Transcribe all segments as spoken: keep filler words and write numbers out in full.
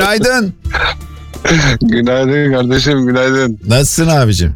Günaydın. Günaydın kardeşim, günaydın. Nasılsın abicim?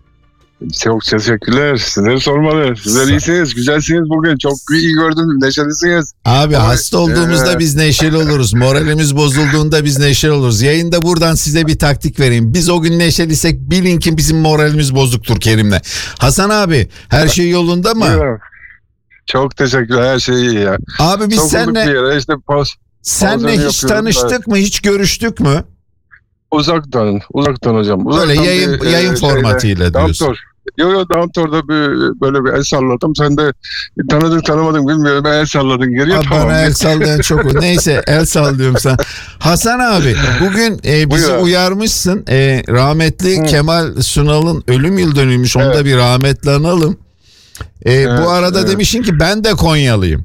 Çok teşekkürler. Sizleri sormalı. Sizler iyisiniz, güzelsiniz bugün. Çok iyi gördüm, neşelisiniz. Abi Ama, hasta olduğumuzda ee... biz neşeli oluruz. Moralimiz bozulduğunda biz neşeli oluruz. Yayında buradan size bir taktik vereyim. Biz o gün neşeliysek bilin ki bizim moralimiz bozuktur Kerim'le. Hasan abi her şey yolunda mı? Buyurun. Çok teşekkürler, her şey iyi ya. Abi biz seninle işte poz, senle hiç tanıştık mı, hiç görüştük mü? Uzaktan, uzaktan hocam. Uzaktan Böyle yayın, bir, yayın e, formatıyla şeyle, diyorsun. Doktor. Yok yok Downtown'da bir, böyle bir el salladım. Sen de tanıdın tanımadın bilmiyorum. El salladın geriye. Abi tamam. bana el sallayan çok. Neyse el sallıyorum sen. Hasan abi bugün e, bizi Buyur. uyarmışsın. E, rahmetli Hı. Kemal Sunal'ın ölüm yıl dönümüymüş. Onu Evet. da bir rahmetli analım. E, Evet, bu arada evet. demişsin ki ben de Konyalıyım.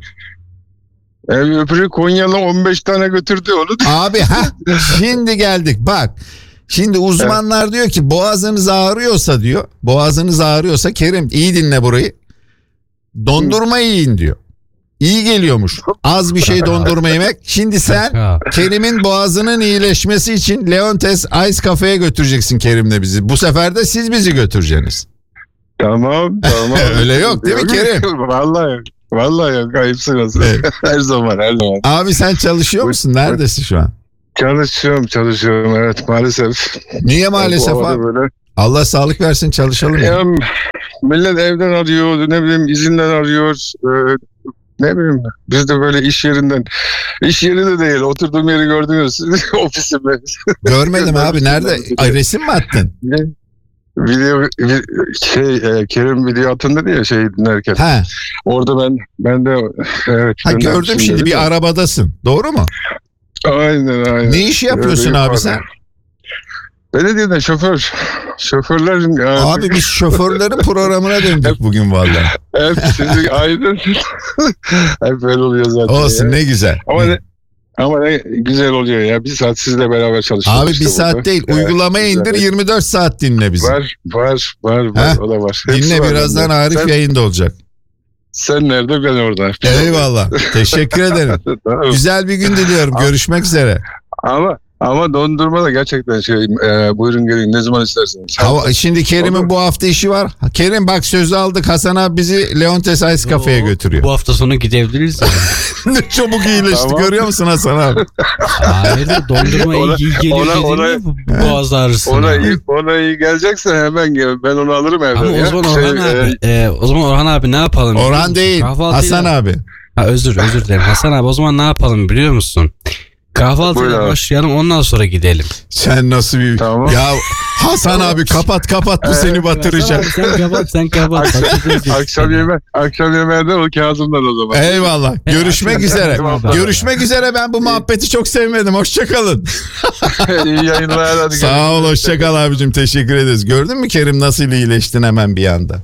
E, öbürü Konyalı on beş tane götürdü onu. Abi ha şimdi geldik bak. Şimdi uzmanlar diyor ki boğazınız ağrıyorsa diyor. Boğazınız ağrıyorsa Kerim iyi dinle burayı. Dondurma yiyin diyor. İyi geliyormuş. Az bir şey dondurma yemek. Şimdi sen Kerim'in boğazının iyileşmesi için Leontes Ice Cafe'ye götüreceksin Kerim'le bizi. Bu sefer de siz bizi götüreceksiniz. Tamam tamam. Öyle yok değil mi Kerim? Vallahi yok. Vallahi yok. Ayıpsınız. Evet. her zaman her zaman. Abi sen çalışıyor musun? Neredesin şu an? Çalışıyorum çalışıyorum evet maalesef. Niye maalesef Bu arada abi? böyle. Allah sağlık versin çalışalım ya. Ya, millet evden arıyor, ne bileyim izinden arıyor. Ee, ne bileyim biz de böyle iş yerinden. İş yeri de değil, oturduğum yeri gördünüz. Ofisimi. Görmedim abi nerede? Ay, resim mi attın? Video vi- şey e, Kerim video attın dedi ya şey dinlerken. Ha. Orada ben ben de evet. Ha gördüm şimdi bir de. arabadasın. Doğru mu? Aynen aynen. Ne iş yapıyorsun Öyle abi yukarıda. sen? Belediyeden şoför. Şoförlerin yani. Abi biz şoförlerin programına döndük bugün vallahi. Hep sizi aydın. Hep öyle oluyor zaten. Olsun ya. ne güzel. Ama ne, ama ne güzel oluyor ya. Bir saat sizle beraber çalışıyoruz. Abi işte bir saat burada. değil. Evet, Uygulamayı güzel. indir yirmi dört saat dinle bizi. Var var var var. Heh, O da var. Hepsi Dinle var birazdan bende. Arif sen, yayında olacak. sen nerede ben orada. Eyvallah. Teşekkür ederim. Tamam. Güzel bir gün diliyorum. Görüşmek üzere. Ama ama dondurma da gerçekten şey e, buyurun gelin ne zaman isterseniz. Hava, şimdi Kerim'in Olur. bu hafta işi var. Kerim bak sözü aldık. Hasan abi bizi Leontes Ice Cafe'ye götürüyor. Bu hafta sonu gidebiliriz. Ne çabuk iyileşti Tamam. görüyor musun Hasan abi? Hayır dondurma Ona- iyi geliyor ona- dedin ona- ya, bu boğaz ağrısına. Ona iyi, ona iyi gelecekse hemen gel. Ben onu alırım evden. Ama o ya. zaman Şey, Orhan e, abi, e, o zaman Orhan abi ne yapalım? biliyor Orhan musun? değil. Kahvaltıyla- Hasan abi. Ha, özür özür dilerim. Hasan abi o zaman ne yapalım biliyor musun? Kahvaltıyla Buyur abi. başlayalım ondan sonra gidelim. Sen nasıl bir... Tamam. Ya Hasan abi kapat kapat bu seni batıracak. Hasan abi, sen kapat sen kapat. Batıracak akşam seni. yeme akşam yemeğinde o Kazım'dan o zaman. Eyvallah. Görüşmek üzere. Tamam. Görüşmek üzere. Ben bu muhabbeti çok sevmedim. Hoşçakalın. İyi yayınlar hadi. Sağ ol. Hoşçakal abicim. Teşekkür ederiz. Gördün mü Kerim nasıl iyileştin hemen bir anda?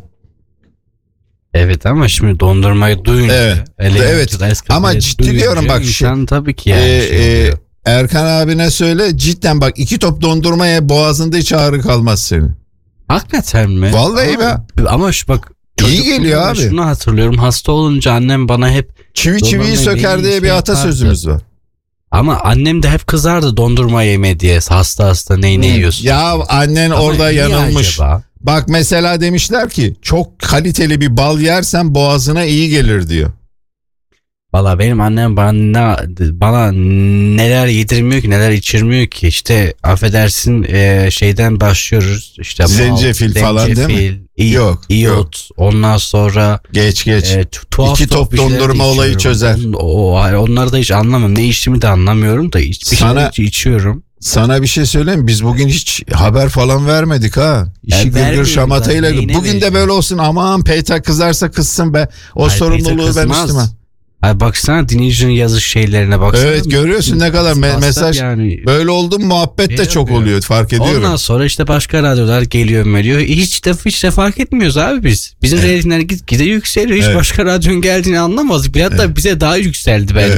Evet ama şimdi dondurmayı duyunca. Evet. ele- Evet. Ice Cafe'yi Ama ciddi duyunca diyorum bak şu- insan tabii ki yani Ee, şey e, oluyor. Erkan abine söyle cidden bak iki top dondurmaya boğazında hiç ağrı kalmaz senin. Hakikaten mi? Vallahi ama, ama şu bak. İyi çocukluğumda geliyor abi. Şunu hatırlıyorum. Hasta olunca annem bana hep Çivi çiviyi Dondurmayı söker iyi diye şey bir atasözümüz var. ama annem de hep kızardı dondurma yeme diye. Hasta hasta neyi ne yiyorsun? Ya annen Ama orada niye yanılmış. acaba? Bak mesela demişler ki çok kaliteli bir bal yersen boğazına iyi gelir diyor. Valla benim annem bana, ne- bana neler yedirmiyor ki neler içirmiyor ki işte affedersin e, şeyden başlıyoruz işte Zencefil falan değil mi? zencefil, i- Yok, iyot ondan sonra Geç geç. e, tu- tuhaf İki tuhaf top bir şeyler de dondurma olayı içiyorum. çözer. On- o, onları da hiç anlamıyorum ne içtiğimi de anlamıyorum da hiçbir Sana- şeyler iç- içiyorum. Sana bir şey söyleyeyim mi? Biz bugün hiç haber falan vermedik ha. İşi Ya gırgır vermiyoruz şamatayla. zaten, neyine Bugün de vereceğiz? böyle olsun. Aman Peytak kızarsa kızsın be. O Hayır, sorumluluğu Peter ben kızmaz. üstüme. Ay baksana dinleyicinin yazış şeylerine baksana. Evet görüyorsun ne kadar me- WhatsApp mesaj. yani. Böyle oldu mu muhabbet de Şey çok yapıyor. oluyor fark ediyorum. Ondan sonra işte başka radyolar geliyor veriyor. Hiç de hiç de fark etmiyoruz abi biz. Bizim Evet. reytingler gitgide yükseliyor. Hiç Evet. başka radyonun geldiğini anlamazdık. Bir hatta Evet. bize daha yükseldi bence.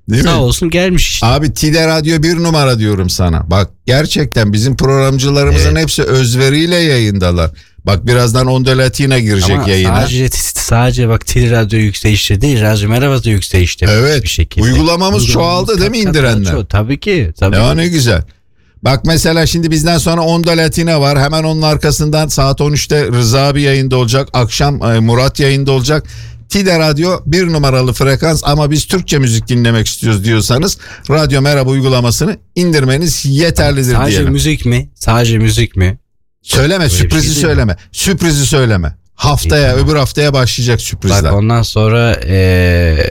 Değil Sağ mi? olsun gelmiş işte. Abi Tide Radyo bir numara diyorum sana. Bak gerçekten bizim programcılarımızın Evet. hepsi özveriyle yayındalar. Bak birazdan Onda Latina girecek Ama yayına. sadece, sadece bak Tele Radyo yükselişte değil, Radyo Merhaba da yükselişte Evet, bir şekilde. uygulamamız çoğaldı değil mi kat kat indirenler? çoğaldı. Tabii ki. Tabii. Ya ne güzel. Bak mesela şimdi bizden sonra Onda Latina var. Hemen onun arkasından saat on üçte Rıza abi yayında olacak. Akşam e, Murat yayında olacak. Tide Radyo bir numaralı frekans ama biz Türkçe müzik dinlemek istiyoruz diyorsanız Radyo Merhaba uygulamasını indirmeniz yeterlidir Sadece diyelim. müzik mi? Sadece müzik mi? Söyleme, Öyle bir sürprizi şey değil söyleme. Sürprizi söyleme. Haftaya, İyi, tamam. öbür haftaya başlayacak sürprizler. Bak ondan sonra eee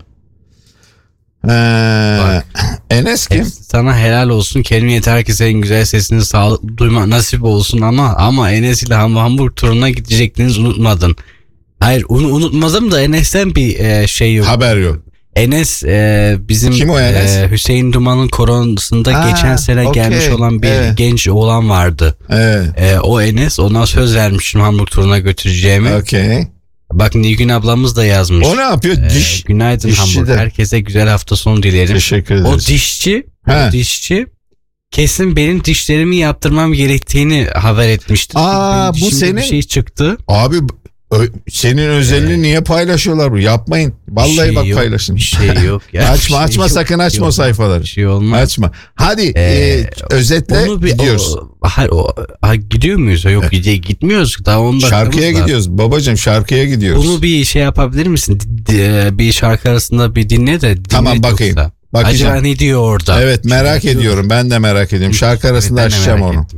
Ee, Bak. Enes kim? sana helal olsun. Kelime yeter ki senin güzel sesini sağlıklı duyma nasip olsun ama ama Enes ile Ham- Hamburg turuna gidecektiniz, unutmadın. Hayır onu unutmadım da Enes'ten bir eee, şey yok. Haber yok. Enes eee, bizim Kim o Enes? eee, Hüseyin Duman'ın koronasında Ha, geçen sene okey, gelmiş olan bir evet. genç oğlan vardı. Evet. Eee, o Enes, ona söz vermiştim Hamburg turuna götüreceğimi. Okey. Bak Nilgün ablamız da yazmış. O ne yapıyor? Eee, Diş. günaydın dişçi Hamburg. de. Herkese güzel hafta sonu dilerim. Teşekkür ederiz. O dişçi, He. o dişçi kesin benim dişlerimi yaptırmam gerektiğini haber etmişti. Aa, Benim bu dişimde senin- bir şey çıktı. Abi ö- senin özelliğini niye paylaşıyorlar bu? Yapmayın. Vallahi Bir şey bak yok, paylaşın. Bir şey yok. Ya, Açma bir şey açma yok. sakın açma Yok, o sayfaları. Bir şey olmaz. Açma. Hadi Ee, e, özetle Onu bir gidiyoruz. O, hayır, o, ha, gidiyor muyuz? Yok gide, gitmiyoruz. Daha on Şarkıya dakikamız var. gidiyoruz. Babacığım şarkıya gidiyoruz. Bunu bir şey yapabilir misin? D- d- bir şarkı arasında bir dinle de dinle Tamam, bakayım. yoksa. Bakacağım. Acaba ne diyor orada? Evet merak Şey ediyorum. Ben de merak ediyorum. Şarkı arasında Evet, ben de açacağım merak onu. ettim.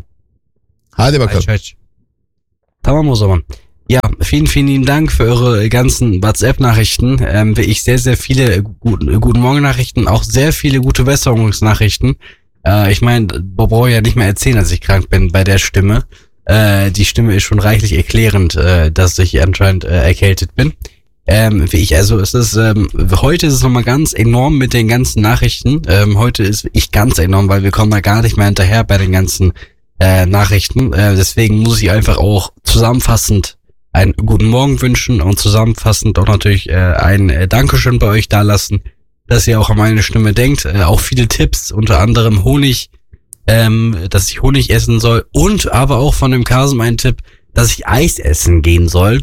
Hadi bakalım. Aç aç. Tamam o zaman. Ja, vielen, vielen lieben Dank für eure ganzen WhatsApp-Nachrichten. Ähm, ich sehr, sehr viele Gu- Guten Morgen-Nachrichten, auch sehr viele gute Besserungsnachrichten. Äh, ich meine, brauche ja nicht mehr erzählen, dass ich krank bin bei der Stimme. Äh, die Stimme ist schon reichlich erklärend, äh, dass ich anscheinend äh, erkältet bin. Ähm, wie ich, also es ist, ähm, heute ist es nochmal ganz enorm mit den ganzen Nachrichten. Ähm, heute ist ich ganz enorm, weil wir kommen da gar nicht mehr hinterher bei den ganzen äh, Nachrichten. Äh, deswegen muss ich einfach auch zusammenfassend einen guten Morgen wünschen und zusammenfassend auch natürlich äh, ein äh, Dankeschön bei euch dalassen, dass ihr auch an meine Stimme denkt. Äh, auch viele Tipps, unter anderem Honig, ähm, dass ich Honig essen soll und aber auch von dem Kasem ein Tipp, dass ich Eis essen gehen soll.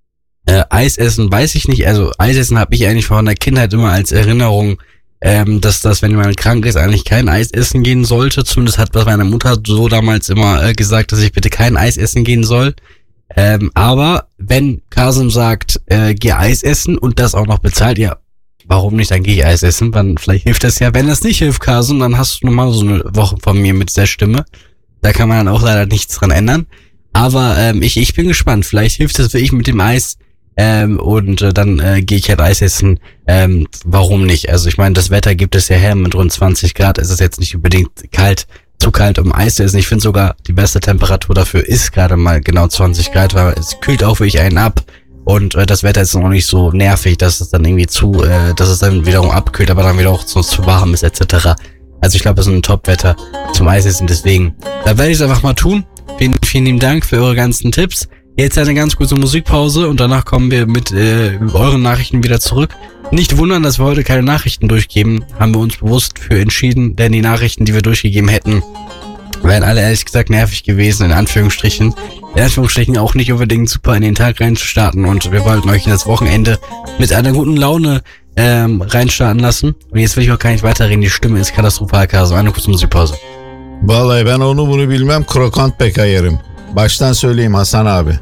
Äh, Eis essen weiß ich nicht, also Eis essen habe ich eigentlich von der Kindheit immer als Erinnerung, ähm, dass das, wenn jemand krank ist, eigentlich kein Eis essen gehen sollte. Zumindest hat meine Mutter so damals immer äh, gesagt, dass ich bitte kein Eis essen gehen soll. Ähm, aber wenn Kasem sagt, äh, geh Eis essen und das auch noch bezahlt, ja, warum nicht, dann gehe ich Eis essen, dann vielleicht hilft das ja. Wenn das nicht hilft, Kasem, dann hast du nochmal so eine Woche von mir mit der Stimme. Da kann man dann auch leider nichts dran ändern. Aber ähm, ich, ich bin gespannt, vielleicht hilft das wirklich mit dem Eis. Ähm, und äh, dann äh, gehe ich halt Eis essen. Ähm, warum nicht? Also ich meine, das Wetter gibt es ja her mit rund zwanzig Grad. Es ist jetzt nicht unbedingt kalt, zu kalt, um Eis zu essen. Ich finde sogar, die beste Temperatur dafür ist gerade mal genau zwanzig Grad, weil es kühlt auch wirklich einen ab. Und äh, das Wetter ist noch nicht so nervig, dass es dann irgendwie zu, äh, dass es dann wiederum abkühlt, aber dann wieder auch so zu warm ist et cetera. Also ich glaube, es ist ein Top-Wetter zum Eisessen. Deswegen, da werde ich es einfach mal tun. Vielen, vielen lieben Dank für eure ganzen Tipps. Jetzt eine ganz kurze Musikpause und danach kommen wir mit äh, euren Nachrichten wieder zurück. Nicht wundern, dass wir heute keine Nachrichten durchgeben. Haben wir uns bewusst für entschieden, denn die Nachrichten, die wir durchgegeben hätten, wären alle ehrlich gesagt nervig gewesen, in Anführungsstrichen. In Anführungsstrichen auch nicht unbedingt super in den Tag reinzustarten und wir wollten euch in das Wochenende mit einer guten Laune ähm, reinstarten lassen. Und jetzt will ich auch gar nicht weiterreden, die Stimme ist katastrophal, also eine kurze Musikpause. Vallahi ben onu bunu bilmem, krokant peka yerim. Baştan söyleyeyim Hasan abi.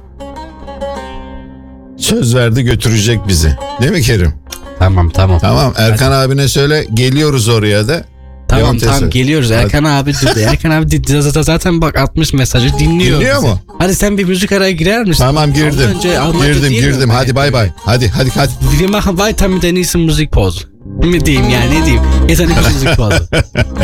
Söz verdi götürecek bizi. Değil mi Kerim? Tamam tamam. Tamam, Erkan abine söyle geliyoruz oraya da. Tamam Devam tamam teyze. geliyoruz. Erkan abi Erkan abi di- zaten bak atmış mesajı dinliyor. Dinliyor bizi. mu? Hadi sen bir müzik araya girer misin? Tamam girdim. Almanca- Almanca girdim değil mi? girdim. Hadi bay bay. Hadi hadi hadi. Wir machen weiter mit der nächsten Musikpause. Mit dem, ja, ne diyeyim. Jetzt eine kurze Musikpause.